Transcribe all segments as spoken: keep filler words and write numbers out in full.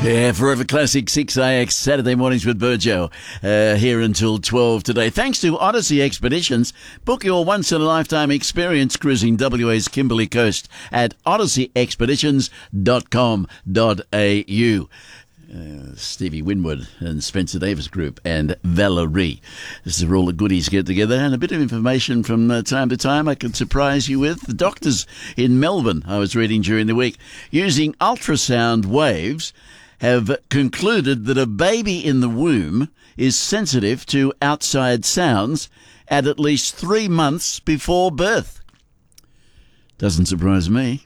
Yeah, Forever Classic six A X, Saturday mornings with Burjo, uh, here until twelve today. Thanks to Odyssey Expeditions. Book your once-in-a-lifetime experience cruising W A's Kimberley Coast at odyssey expeditions dot com dot a u. Uh, Stevie Winwood and Spencer Davis Group and Valerie. This is where all the goodies get together, and a bit of information from uh, time to time I can surprise you with. The doctors in Melbourne, I was reading during the week, using ultrasound waves, have concluded that a baby in the womb is sensitive to outside sounds at at least three months before birth. Doesn't surprise me.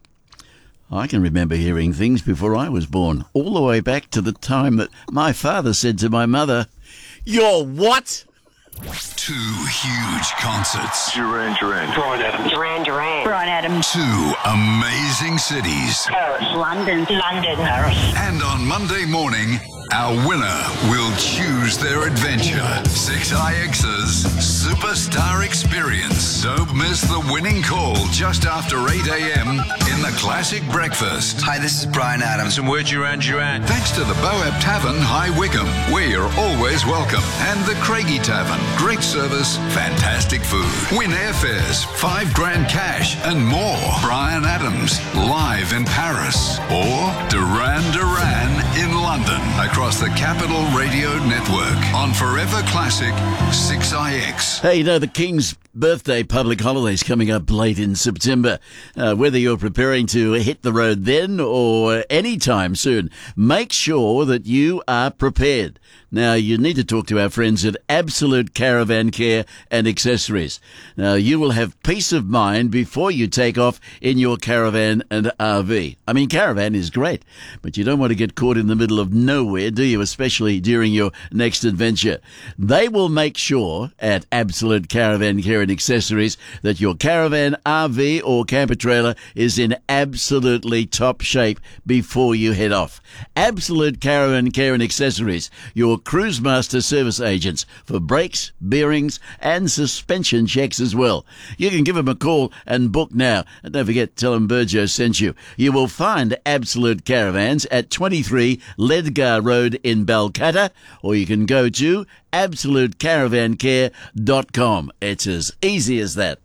I can remember hearing things before I was born, all the way back to the time that my father said to my mother, "You're what?" Two huge concerts. Duran Duran. Bryan Adams. Duran Duran. Bryan Adams. Two amazing cities. Paris. London. London. Paris. And on Monday morning, our winner will choose their adventure. six I X's Superstar Experience. Don't miss the winning call just after eight a.m. in the Classic Breakfast. Hi, this is Bryan Adams. And we're Duran Duran. Thanks to the Boab Tavern, High Wycombe. We're always welcome. And the Craigie Tavern. Great service, fantastic food. Win airfares, five grand cash, and more. Bryan Adams, live in Paris. Or Duran Duran in London. Across the Capital Radio Network. On Forever Classic six I X. Hey, you know, the King's birthday public holidays coming up late in September. Uh, whether you're preparing to hit the road then or any time soon, make sure that you are prepared. Now, you need to talk to our friends at Absolute Caravan Care and Accessories. Now, you will have peace of mind before you take off in your caravan and R V. I mean, caravan is great, but you don't want to get caught in the middle of nowhere, do you? Especially during your next adventure. They will make sure at Absolute Caravan Care and Accessories that your caravan, R V or camper trailer is in absolutely top shape before you head off. Absolute Caravan Care and Accessories, your Cruise Master service agents for brakes, bearings and suspension checks as well. You can give them a call and book now. And don't forget, tell them Burjo sent you. You will find Absolute Caravans at twenty-three Ledgar Road in Balcatta, or you can go to absolute caravan care dot com. It's as easy as that.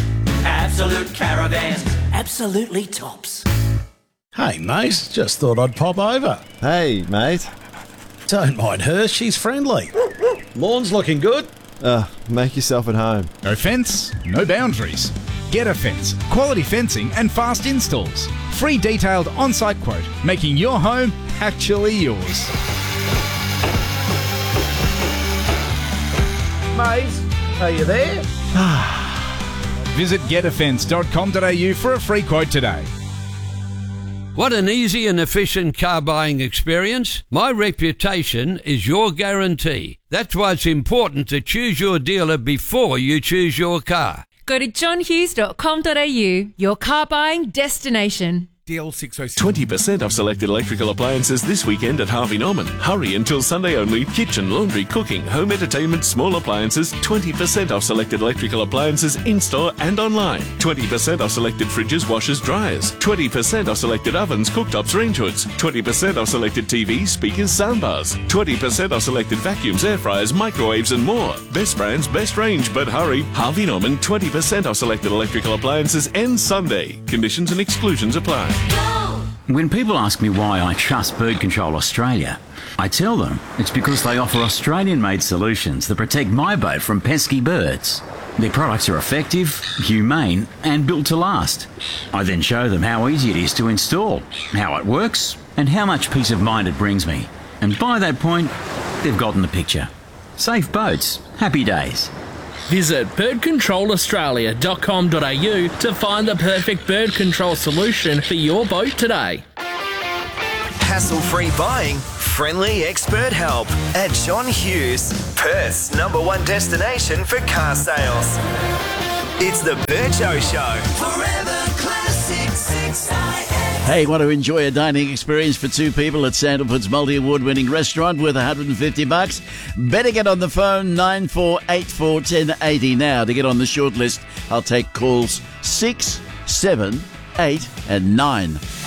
Absolute Caravans. Absolutely tops. Hey, mate, just thought I'd pop over. Hey, mate. Don't mind her, she's friendly. Lawn's looking good. Uh, make yourself at home. No fence, no boundaries. Get a Fence. Quality fencing and fast installs. Free detailed on-site quote, making your home actually yours. Mate, are you there? Visit get a fence dot com dot a u for a free quote today. What an easy and efficient car buying experience. My reputation is your guarantee. That's why it's important to choose your dealer before you choose your car. Go to john hughes dot com dot a u, your car buying destination. D L six oh six. twenty percent off selected electrical appliances this weekend at Harvey Norman. Hurry until Sunday only. Kitchen, laundry, cooking, home entertainment, small appliances. twenty percent off selected electrical appliances in-store and online. twenty percent off selected fridges, washers, dryers. twenty percent off selected ovens, cooktops, range hoods. twenty percent off selected T Vs, speakers, soundbars. twenty percent off selected vacuums, air fryers, microwaves and more. Best brands, best range, but hurry. Harvey Norman, twenty percent off selected electrical appliances ends Sunday. Conditions and exclusions apply. When people ask me why I trust Bird Control Australia, I tell them it's because they offer Australian-made solutions that protect my boat from pesky birds. Their products are effective, humane and built to last. I then show them how easy it is to install, how it works and how much peace of mind it brings me. And by that point, they've gotten the picture. Safe boats, happy days. Visit bird control australia dot com dot a u to find the perfect bird control solution for your boat today. Hassle-free buying, friendly expert help at John Hughes, Perth's number one destination for car sales. It's the Burjo Show. Forever Classic six I X. Hey, want to enjoy a dining experience for two people at Sandalwood's multi-award-winning restaurant worth one hundred fifty bucks? Better get on the phone nine four eight four, one zero eight zero now to get on the short list. I'll take calls six, seven, eight and nine.